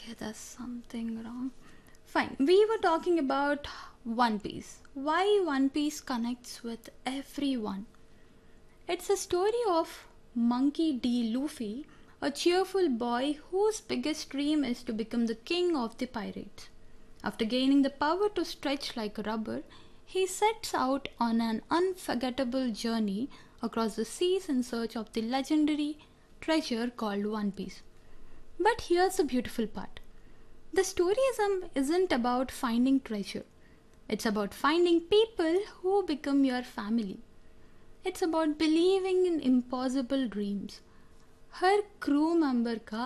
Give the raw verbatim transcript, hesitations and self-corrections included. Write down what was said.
Okay, there's something wrong. Fine. We were talking about One Piece. Why One Piece connects with everyone. It's a story of Monkey D. Luffy, a cheerful boy whose biggest dream is to become the king of the pirates. After gaining the power to stretch like rubber, he sets out on an unforgettable journey across the seas in search of the legendary treasure called One Piece. But here's the beautiful part. The story isn't isn't about finding treasure. It's about finding people who become your family. It's about believing in impossible dreams. Her crew member का